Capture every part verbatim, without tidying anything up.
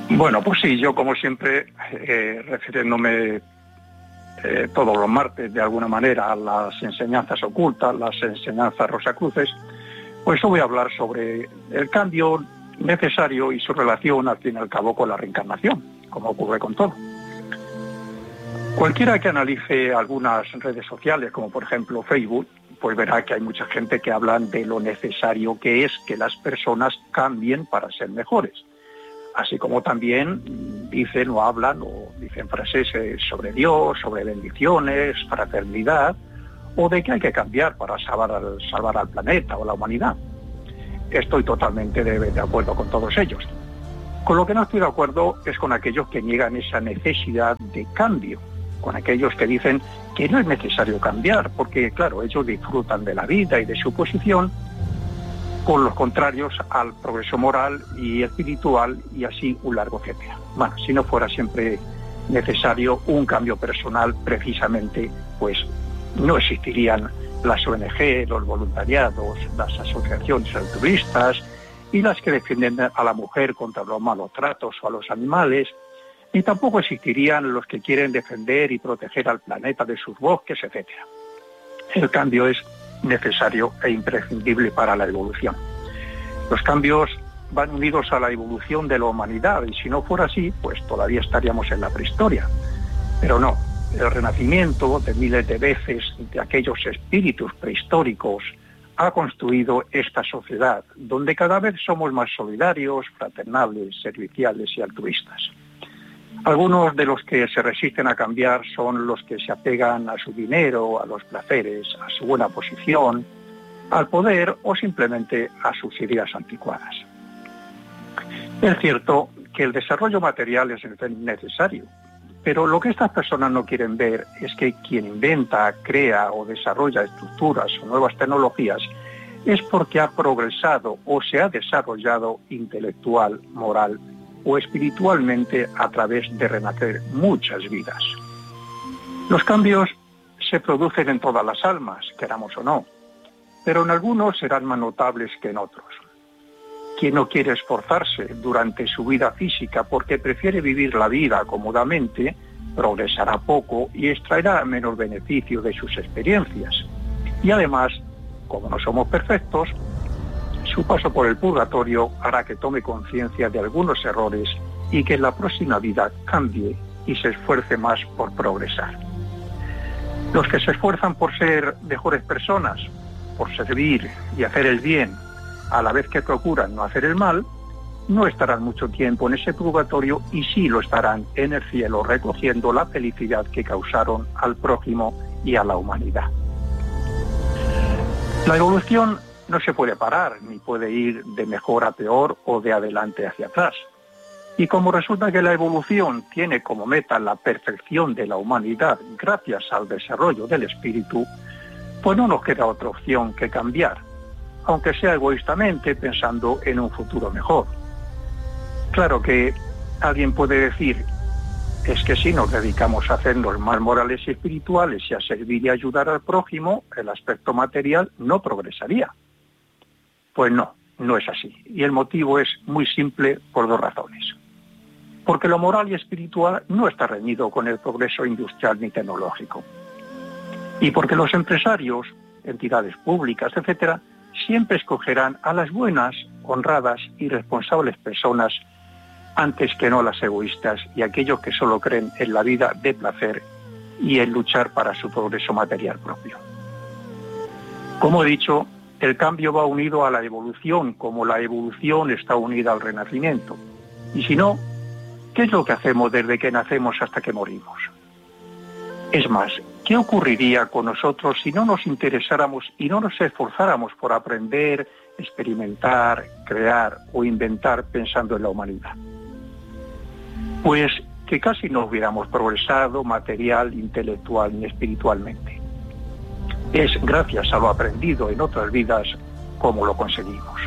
Bueno, pues sí, yo como siempre, eh, refiriéndome eh, todos los martes de alguna manera a las enseñanzas ocultas, las enseñanzas rosacruces, pues hoy voy a hablar sobre el cambio necesario y su relación al fin y al cabo con la reencarnación, como ocurre con todo. Cualquiera que analice algunas redes sociales, como por ejemplo Facebook, pues verá que hay mucha gente que habla de lo necesario que es que las personas cambien para ser mejores. Así como también dicen o hablan o dicen frases sobre Dios, sobre bendiciones, fraternidad, o de que hay que cambiar para salvar al, salvar al planeta o la humanidad. Estoy totalmente de, de acuerdo con todos ellos. Con lo que no estoy de acuerdo es con aquellos que niegan esa necesidad de cambio, con aquellos que dicen que no es necesario cambiar, porque claro, ellos disfrutan de la vida y de su posición, con los contrarios al progreso moral y espiritual y así un largo etcétera. Bueno, si no fuera siempre necesario un cambio personal, precisamente, pues no existirían las O N G, los voluntariados, las asociaciones altruistas y las que defienden a la mujer contra los malos tratos o a los animales, ni tampoco existirían los que quieren defender y proteger al planeta de sus bosques, etcétera. El cambio es necesario e imprescindible para la evolución. Los cambios van unidos a la evolución de la humanidad y si no fuera así, pues todavía estaríamos en la prehistoria. Pero no, el renacimiento de miles de veces de aquellos espíritus prehistóricos ha construido esta sociedad, donde cada vez somos más solidarios, fraternales, serviciales y altruistas. Algunos de los que se resisten a cambiar son los que se apegan a su dinero, a los placeres, a su buena posición, al poder o simplemente a sus ideas anticuadas. Es cierto que el desarrollo material es necesario, pero lo que estas personas no quieren ver es que quien inventa, crea o desarrolla estructuras o nuevas tecnologías es porque ha progresado o se ha desarrollado intelectual, moral o espiritualmente a través de renacer muchas vidas. Los cambios se producen en todas las almas, queramos o no, pero en algunos serán más notables que en otros. Quien no quiere esforzarse durante su vida física porque prefiere vivir la vida cómodamente, progresará poco y extraerá menos beneficio de sus experiencias. Y además, como no somos perfectos, su paso por el purgatorio hará que tome conciencia de algunos errores y que en la próxima vida cambie y se esfuerce más por progresar. Los que se esfuerzan por ser mejores personas, por servir y hacer el bien, a la vez que procuran no hacer el mal, no estarán mucho tiempo en ese purgatorio y sí lo estarán en el cielo recogiendo la felicidad que causaron al prójimo y a la humanidad. La evolución no se puede parar, ni puede ir de mejor a peor o de adelante hacia atrás. Y como resulta que la evolución tiene como meta la perfección de la humanidad gracias al desarrollo del espíritu, pues no nos queda otra opción que cambiar, aunque sea egoístamente pensando en un futuro mejor. Claro que alguien puede decir, es que si nos dedicamos a hacernos más morales y espirituales y a servir y ayudar al prójimo, el aspecto material no progresaría. Pues no, no es así. Y el motivo es muy simple por dos razones. Porque lo moral y espiritual no está reñido con el progreso industrial ni tecnológico. Y porque los empresarios, entidades públicas, etcétera, siempre escogerán a las buenas, honradas y responsables personas antes que no las egoístas y aquellos que solo creen en la vida de placer y en luchar para su progreso material propio. Como he dicho, el cambio va unido a la evolución, como la evolución está unida al renacimiento. Y si no, ¿qué es lo que hacemos desde que nacemos hasta que morimos? Es más, ¿qué ocurriría con nosotros si no nos interesáramos y no nos esforzáramos por aprender, experimentar, crear o inventar pensando en la humanidad? Pues que casi no hubiéramos progresado material, intelectual ni espiritualmente. Es gracias a lo aprendido en otras vidas como lo conseguimos.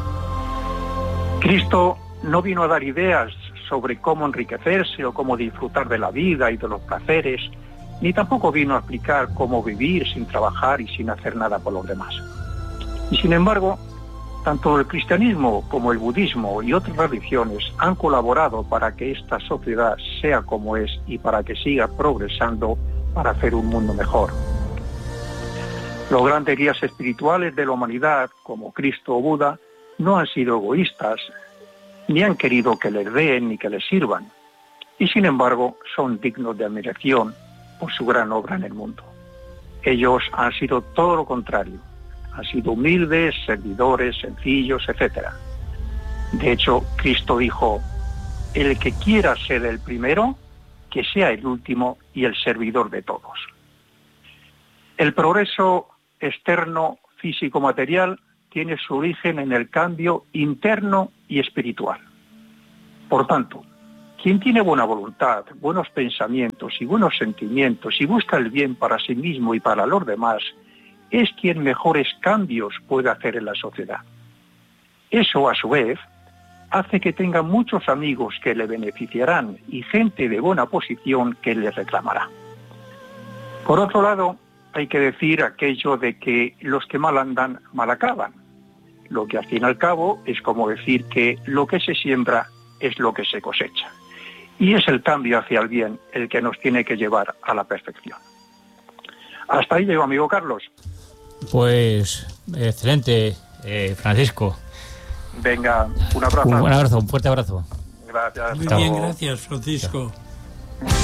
Cristo no vino a dar ideas sobre cómo enriquecerse o cómo disfrutar de la vida y de los placeres, ni tampoco vino a explicar cómo vivir sin trabajar y sin hacer nada por los demás. Y sin embargo, Tanto el cristianismo como el budismo y otras religiones han colaborado para que esta sociedad sea como es y para que siga progresando para hacer un mundo mejor. Los grandes guías espirituales de la humanidad, como Cristo o Buda, no han sido egoístas, ni han querido que les den ni que les sirvan, y sin embargo son dignos de admiración por su gran obra en el mundo. Ellos han sido todo lo contrario. Han sido humildes, servidores, sencillos, etcétera. De hecho, Cristo dijo, el que quiera ser el primero, que sea el último y el servidor de todos. El progreso externo, físico-material, tiene su origen en el cambio interno y espiritual. Por tanto, quien tiene buena voluntad, buenos pensamientos y buenos sentimientos y busca el bien para sí mismo y para los demás, es quien mejores cambios puede hacer en la sociedad. Eso, a su vez, hace que tenga muchos amigos que le beneficiarán y gente de buena posición que le reclamará. Por otro lado, hay que decir aquello de que los que mal andan, mal acaban. Lo que al fin y al cabo es como decir que lo que se siembra es lo que se cosecha. Y es el cambio hacia el bien el que nos tiene que llevar a la perfección. Hasta ahí llego, amigo Carlos. Pues excelente, eh, Francisco. Venga, un abrazo. Un, un abrazo, un fuerte abrazo. Gracias. Muy bien, gracias, Francisco. Chao.